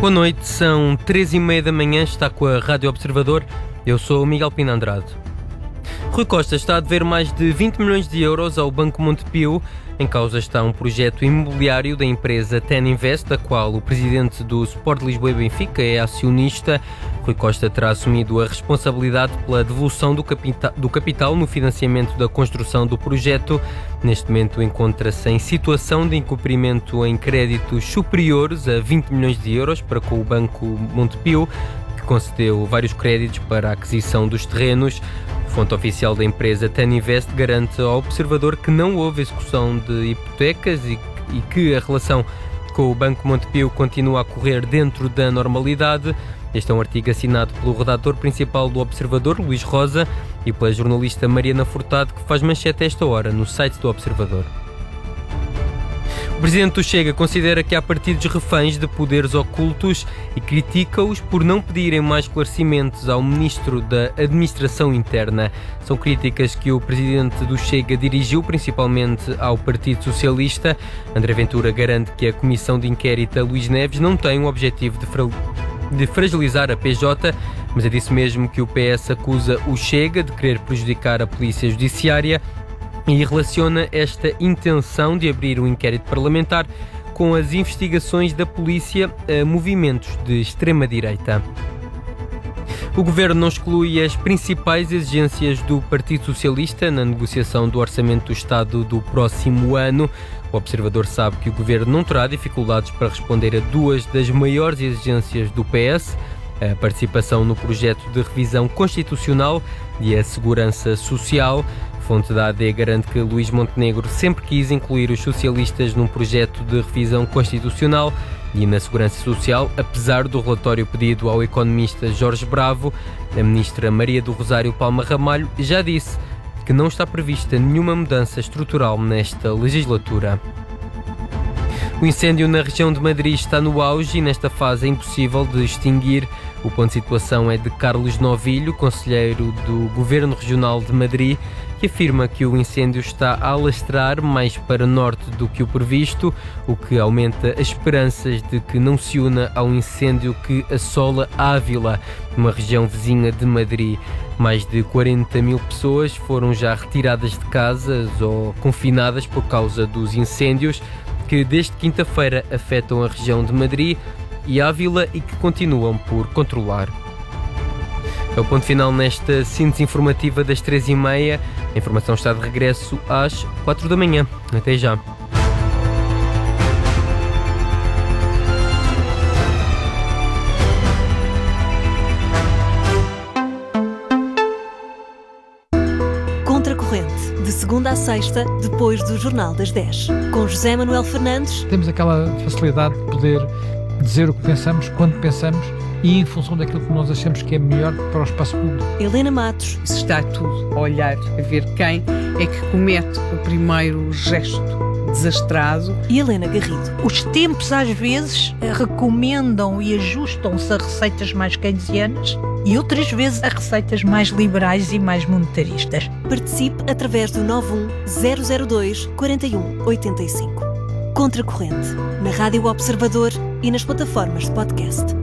Boa noite, são 3h30 da manhã, está com a Rádio Observador. Eu sou o Miguel Pina Andrade. Rui Costa está a dever mais de 20 milhões de euros ao Banco Montepio. Em causa está um projeto imobiliário da empresa TEN Invest, da qual o presidente do Sport Lisboa e Benfica é acionista. Rui Costa terá assumido a responsabilidade pela devolução do capital no financiamento da construção do projeto. Neste momento encontra-se em situação de incumprimento em créditos superiores a 20 milhões de euros para com o Banco Montepio, que concedeu vários créditos para a aquisição dos terrenos. A fonte oficial da empresa TEN Invest garante ao Observador que não houve execução de hipotecas e que a relação com o Banco Montepio continua a correr dentro da normalidade. Este é um artigo assinado pelo redator principal do Observador, Luís Rosa, e pela jornalista Mariana Furtado, que faz manchete a esta hora no site do Observador. O presidente do Chega considera que há partidos reféns de poderes ocultos e critica-os por não pedirem mais esclarecimentos ao ministro da Administração Interna. São críticas que o presidente do Chega dirigiu principalmente ao Partido Socialista. André Ventura garante que a comissão de inquérito a Luís Neves não tem o objetivo de fragilizar a PJ, mas é disso mesmo que o PS acusa o Chega de querer prejudicar a Polícia Judiciária e relaciona esta intenção de abrir um inquérito parlamentar com as investigações da polícia a movimentos de extrema-direita. O Governo não exclui as principais exigências do Partido Socialista na negociação do Orçamento do Estado do próximo ano. O Observador sabe que o Governo não terá dificuldades para responder a duas das maiores exigências do PS, a participação no projeto de revisão constitucional e a segurança social. A fonte da AD garante que Luís Montenegro sempre quis incluir os socialistas num projeto de revisão constitucional e na segurança social, apesar do relatório pedido ao economista Jorge Bravo. A ministra Maria do Rosário Palma Ramalho já disse que não está prevista nenhuma mudança estrutural nesta legislatura. O incêndio na região de Madrid está no auge e nesta fase é impossível de extinguir. O ponto de situação é de Carlos Novilho, conselheiro do Governo Regional de Madrid, que afirma que o incêndio está a alastrar mais para norte do que o previsto, o que aumenta as esperanças de que não se una ao incêndio que assola Ávila, uma região vizinha de Madrid. Mais de 40 mil pessoas foram já retiradas de casas ou confinadas por causa dos incêndios que desde quinta-feira afetam a região de Madrid e Ávila e que continuam por controlar. É o ponto final nesta síntese informativa das 3h30. A informação está de regresso às 4 da manhã. Até já. Contracorrente, de segunda a sexta, depois do Jornal das 10. Com José Manuel Fernandes. Temos aquela facilidade de poder dizer o que pensamos, quando pensamos e em função daquilo que nós achamos que é melhor para o espaço público. Helena Matos. Isso está tudo a olhar, a ver quem é que comete o primeiro gesto desastrado. E Helena Garrido. Os tempos às vezes recomendam e ajustam-se a receitas mais keynesianas e outras vezes a receitas mais liberais e mais monetaristas. Participe através do 91002 4185. Contracorrente, na Rádio Observador e nas plataformas de podcast.